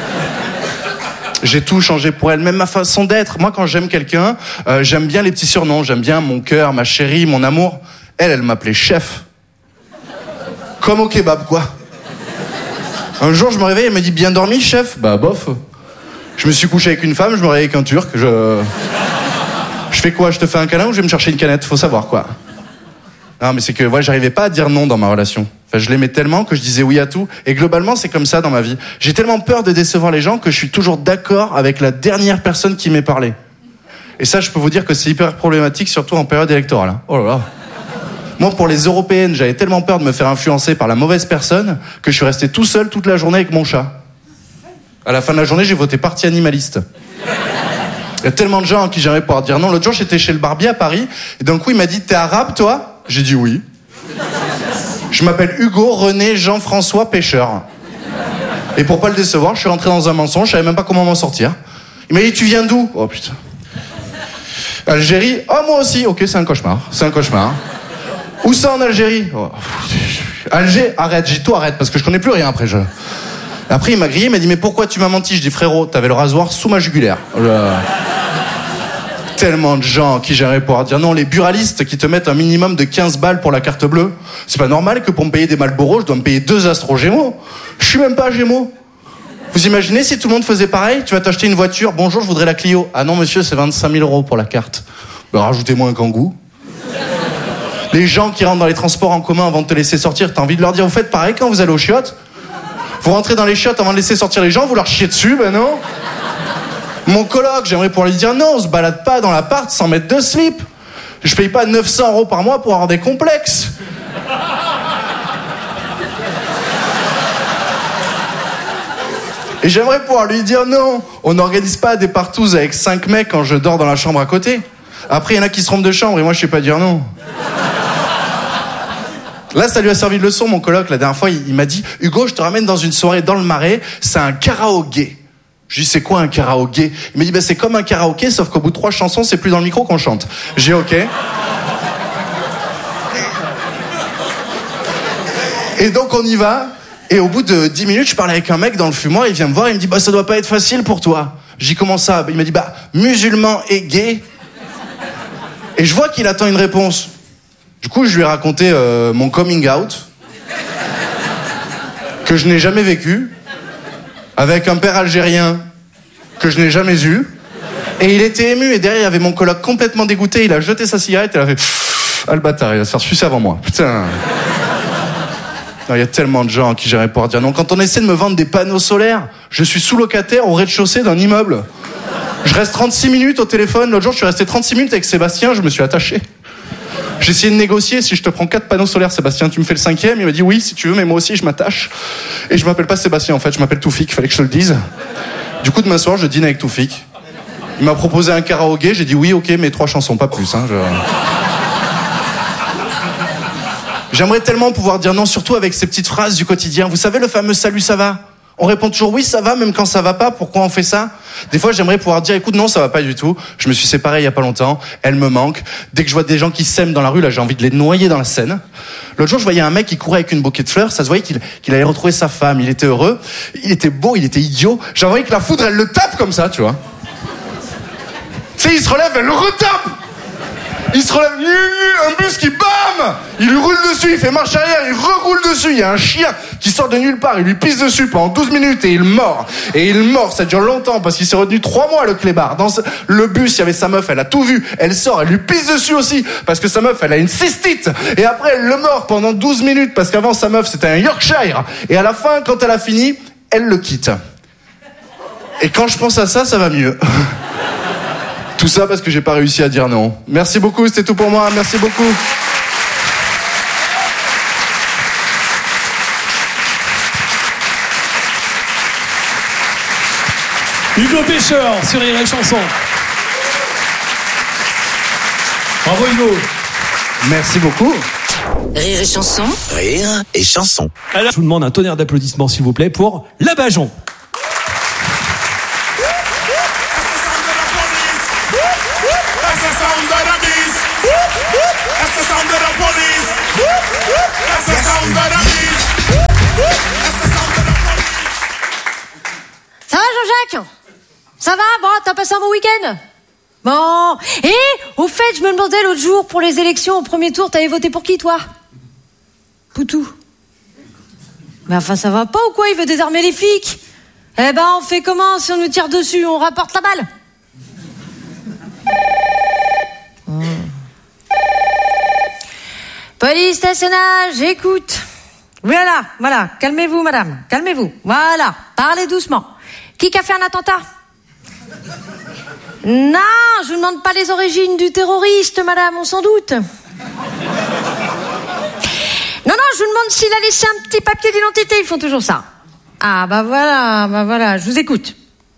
J'ai tout changé pour elle, même ma façon d'être. Moi, quand j'aime quelqu'un, j'aime bien les petits surnoms, j'aime bien mon cœur, ma chérie, mon amour. Elle m'appelait chef. Comme au kebab, quoi. Un jour, je me réveille, elle me dit « Bien dormi, chef ?» Bah, bof. Je me suis couché avec une femme, je me réveille avec un Turc. Je fais quoi? Je te fais un câlin ou je vais me chercher une canette? Faut savoir, quoi. Non, mais c'est que ouais, j'arrivais pas à dire non dans ma relation. Enfin, je l'aimais tellement que je disais oui à tout. Et globalement, c'est comme ça dans ma vie. J'ai tellement peur de décevoir les gens que je suis toujours d'accord avec la dernière personne qui m'est parlé. Et ça, je peux vous dire que c'est hyper problématique, surtout en période électorale. Hein. Oh là là. Moi, pour les européennes, j'avais tellement peur de me faire influencer par la mauvaise personne que je suis resté tout seul toute la journée avec mon chat. À la fin de la journée, j'ai voté parti animaliste. Il y a tellement de gens à qui j'aimerais pouvoir dire non. L'autre jour, j'étais chez le barbier à Paris, et d'un coup, il m'a dit « T'es arabe, toi ?» J'ai dit oui. Je m'appelle Hugo René Jean-François Pêcheur. Et pour pas le décevoir, je suis rentré dans un mensonge, je savais même pas comment m'en sortir. Il m'a dit « Tu viens d'où ?» Oh putain. Algérie. Oh, moi aussi. Ok, c'est un cauchemar. C'est un cauchemar. Où ça en Algérie? Oh. Alger, arrête, j'ai tout arrête, parce que je connais plus rien après. Après, il m'a grillé, il m'a dit « Mais pourquoi tu m'as menti ?» Je dis « Frérot, t'avais le rasoir sous ma jugulaire. » Tellement de gens à qui j'aimerais pouvoir dire non, les buralistes qui te mettent un minimum de 15 balles pour la carte bleue. C'est pas normal que pour me payer des Marlboro, je dois me payer 2 Astro Gémeaux. Je suis même pas Gémeaux. Vous imaginez si tout le monde faisait pareil? Tu vas t'acheter une voiture, bonjour, je voudrais la Clio. Ah non monsieur, c'est 25 000 € pour la carte. Ben, rajoutez-moi un Kangoo. Les gens qui rentrent dans les transports en commun avant de te laisser sortir, t'as envie de leur dire, vous faites pareil quand vous allez aux chiottes? Vous rentrez dans les chiottes avant de laisser sortir les gens, vous leur chiez dessus, ben non. Mon coloc, j'aimerais pouvoir lui dire non, on se balade pas dans l'appart sans mettre de slip. Je paye pas 900 € par mois pour avoir des complexes. Et j'aimerais pouvoir lui dire non, on n'organise pas des partouzes avec 5 mecs quand je dors dans la chambre à côté. Après, il y en a qui se trompent de chambre et moi, je sais pas dire non. Là, ça lui a servi de leçon, mon coloc. La dernière fois, il m'a dit « Hugo, je te ramène dans une soirée dans le Marais, c'est un karaoké. » Je lui dis « C'est quoi un karaoké ?» Il m'a dit « C'est comme un karaoké, sauf qu'au bout de 3 chansons, c'est plus dans le micro qu'on chante. » J'ai dit « Ok. » Et donc, on y va. Et au bout de 10 minutes, je parlais avec un mec dans le fumoir, il vient me voir, il me dit « Ça doit pas être facile pour toi. » J'ai dit « Comment ça ?» Il m'a dit « Musulman et gay. » Et je vois qu'il attend une réponse. Du coup, je lui ai raconté mon coming out, que je n'ai jamais vécu, avec un père algérien que je n'ai jamais eu. Et il était ému, et derrière, il y avait mon coloc complètement dégoûté, il a jeté sa cigarette, et il a fait « Ah, le bâtard, il va se faire sucer avant moi. Putain. » Il y a tellement de gens à qui j'aimerais pouvoir dire non. Quand on essaie de me vendre des panneaux solaires, je suis sous-locataire au rez-de-chaussée d'un immeuble. Je reste 36 minutes au téléphone. L'autre jour, je suis resté 36 minutes avec Sébastien, je me suis attaché. J'ai essayé de négocier, si je te prends 4 panneaux solaires, Sébastien, tu me fais le 5e. Il m'a dit oui, si tu veux, mais moi aussi, je m'attache. Et je m'appelle pas Sébastien, en fait, je m'appelle Toufik, fallait que je te le dise. Du coup, demain soir, je dîne avec Toufik. Il m'a proposé un karaoké, j'ai dit oui, ok, mais 3 chansons, pas plus. J'aimerais tellement pouvoir dire non, surtout avec ces petites phrases du quotidien. Vous savez, le fameux « salut, ça va ?» On répond toujours « oui, ça va », même quand ça va pas. Pourquoi on fait ça? Des fois, j'aimerais pouvoir dire « écoute, non, ça va pas du tout. Je me suis séparé il y a pas longtemps. Elle me manque. Dès que je vois des gens qui s'aiment dans la rue, là, j'ai envie de les noyer dans la Seine. » L'autre jour, je voyais un mec qui courait avec une bouquet de fleurs. Ça se voyait qu'il allait retrouver sa femme. Il était heureux. Il était beau, il était idiot. J'avais envie que la foudre, elle le tape comme ça, tu vois. Tu sais, il se relève, elle le retape. Il se relève, un bus qui bam, il lui roule dessus, il fait marche arrière, il reroule dessus, il y a un chien qui sort de nulle part, il lui pisse dessus pendant 12 minutes et il mord. Et il mord, ça dure longtemps parce qu'il s'est retenu 3 mois le clébard. Dans le bus, il y avait sa meuf, elle a tout vu, elle sort, elle lui pisse dessus aussi parce que sa meuf, elle a une cystite. Et après, elle le mord pendant 12 minutes parce qu'avant, sa meuf, c'était un Yorkshire. Et à la fin, quand elle a fini, elle le quitte. Et quand je pense à ça, ça va mieux. Tout ça parce que j'ai pas réussi à dire non. Merci beaucoup, c'était tout pour moi. Merci beaucoup. Hugo Pêcheur sur Rire et Chanson. Bravo Hugo. Merci beaucoup. Rire et Chanson. Rire et Chanson. Alors, je vous demande un tonnerre d'applaudissements s'il vous plaît pour la Bajon. Jacques? Ça va? Bon, t'as passé un bon week-end? Bon. Et, au fait, je me demandais l'autre jour, pour les élections au premier tour, t'avais voté pour qui, toi? Poutou. Mais enfin, ça va pas ou quoi? Il veut désarmer les flics. Eh ben, on fait comment si on nous tire dessus? On rapporte la balle. Police nationale, j'écoute. Voilà, calmez-vous, madame, calmez-vous. Voilà, parlez doucement. Qui a fait un attentat? Non, je vous demande pas les origines du terroriste, madame, on s'en doute. Non, je vous demande s'il a laissé un petit papier d'identité, ils font toujours ça. Ah, bah voilà, je vous écoute.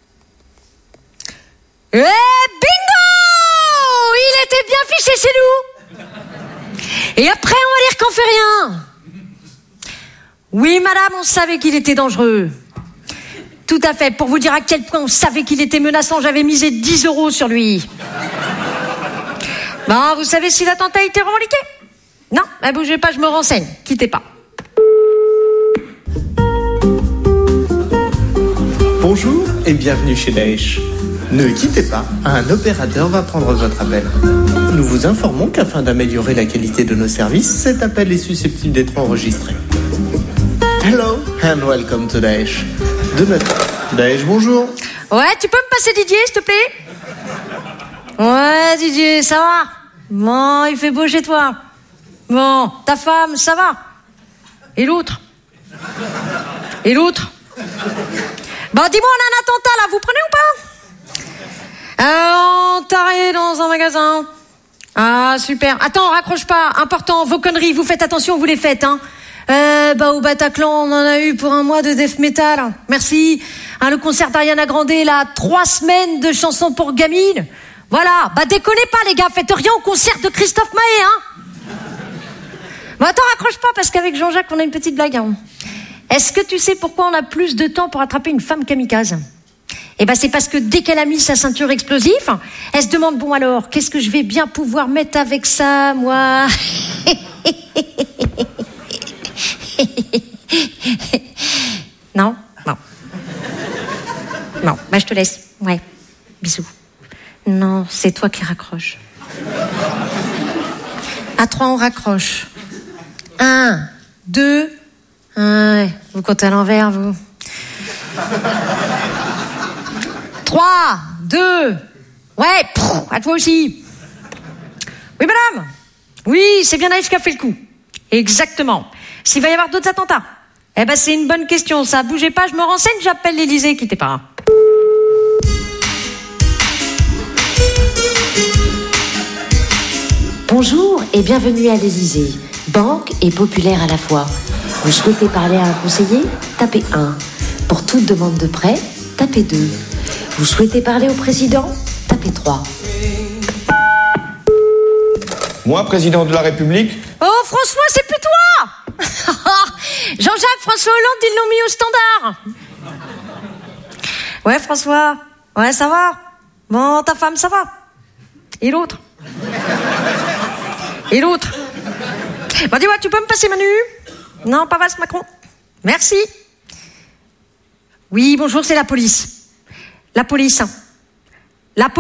Eh, bingo! Il était bien fiché, c'est nous. Et après, on va dire qu'on fait rien. Oui, madame, on savait qu'il était dangereux. Tout à fait. Pour vous dire à quel point on savait qu'il était menaçant, j'avais misé 10 € sur lui. Bon, vous savez si l'attentat a été revendiqué? Non, bougez pas, je me renseigne. Quittez pas. Bonjour et bienvenue chez Daesh. Ne quittez pas, un opérateur va prendre votre appel. Nous vous informons qu'afin d'améliorer la qualité de nos services, cet appel est susceptible d'être enregistré. Hello and welcome to Daesh. De notre... Daesh, bonjour. Ouais, tu peux me passer Didier, s'il te plaît? Ouais, Didier, ça va? Bon, il fait beau chez toi. Bon, ta femme, ça va? Et l'autre? Bon, dis-moi, on a un attentat là, vous prenez ou pas? Entaré dans un magasin. Ah, super. Attends, raccroche pas. Important, vos conneries, vous faites attention, vous les faites, hein. Au Bataclan, on en a eu pour un mois de death metal. Merci. Le concert d'Ariana Grande, là, 3 semaines de chansons pour gamines. Voilà. Déconnez pas, les gars, faites rien au concert de Christophe Maé, hein. Bon, attends, raccroche pas, parce qu'avec Jean-Jacques, on a une petite blague, hein. Est-ce que tu sais pourquoi on a plus de temps pour attraper une femme kamikaze? C'est parce que dès qu'elle a mis sa ceinture explosive, elle se demande, bon alors, qu'est-ce que je vais bien pouvoir mettre avec ça, moi? Non, je te laisse. Ouais, bisous. Non, c'est toi qui raccroches. À 3, on raccroche. 1, 2... Ouais, vous comptez à l'envers, vous. 3, 2... Ouais, à toi aussi. Oui, madame. Oui, c'est bien Daesh qui a fait le coup. Exactement. S'il va y avoir d'autres attentats? C'est une bonne question, ça. Bougez pas, je me renseigne, j'appelle l'Élysée, quittez pas. Bonjour et bienvenue à l'Élysée, banque et populaire à la fois. Vous souhaitez parler à un conseiller? Tapez 1. Pour toute demande de prêt, tapez 2. Vous souhaitez parler au président? Tapez 3. Moi, président de la République? Oh, François, c'est plus toi! Jean-Jacques, François Hollande, ils l'ont mis au standard. Ouais, François. Ouais, ça va. Bon, ta femme, ça va. Et l'autre? Dis-moi, tu peux me passer Manu? Non, pas Valls Macron. Merci. Oui, bonjour, c'est la police. La police. Pas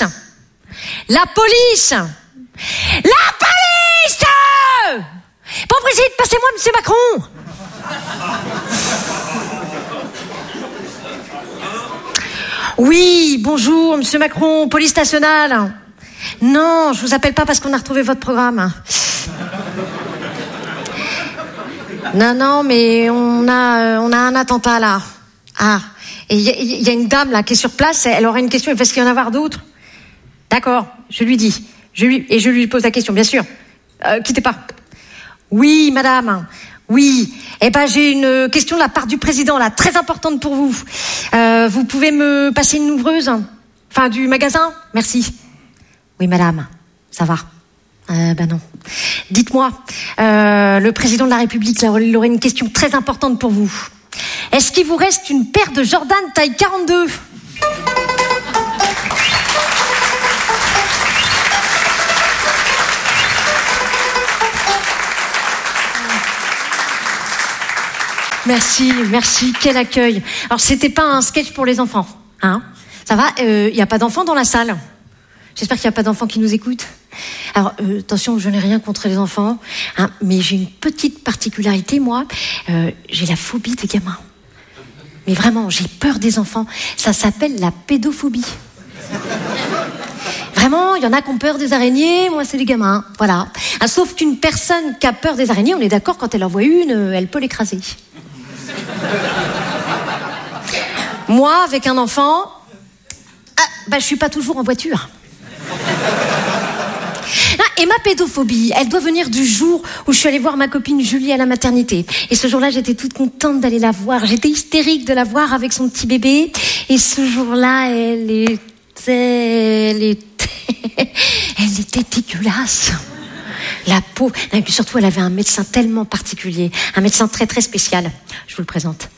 président, passez-moi monsieur Macron. Oui, bonjour, monsieur Macron, police nationale. Non, je vous appelle pas parce qu'on a retrouvé votre programme. Non, mais on a un attentat là. Ah, et il y a une dame là qui est sur place, elle aura une question, il va y en avoir d'autres. D'accord, je lui dis. Je lui pose la question, bien sûr. Quittez pas. Oui, madame. Oui. J'ai une question de la part du président, là, très importante pour vous. Vous pouvez me passer une ouvreuse? Enfin, du magasin? Merci. Oui, madame. Ça va. Non. Dites-moi, le président de la République, là, il aurait une question très importante pour vous. Est-ce qu'il vous reste une paire de Jordan taille 42? Merci, quel accueil. Alors, c'était pas un sketch pour les enfants, Hein? Ça va? Il y a pas d'enfants dans la salle? J'espère qu'il n'y a pas d'enfants qui nous écoutent. Alors, attention, je n'ai rien contre les enfants, hein, mais j'ai une petite particularité, moi. J'ai la phobie des gamins. Mais vraiment, j'ai peur des enfants. Ça s'appelle la pédophobie. Vraiment, il y en a qui ont peur des araignées, moi c'est les gamins, voilà. Ah, sauf qu'une personne qui a peur des araignées, on est d'accord, quand elle en voit une, elle peut l'écraser. Moi, avec un enfant, je suis pas toujours en voiture. Et ma pédophobie, elle doit venir du jour où je suis allée voir ma copine Julie à la maternité. Et ce jour-là, j'étais toute contente d'aller la voir. J'étais hystérique de la voir avec son petit bébé. Et ce jour-là, elle était dégueulasse. La peau. Et puis surtout, elle avait un médecin tellement particulier. Un médecin très très spécial. Je vous le présente.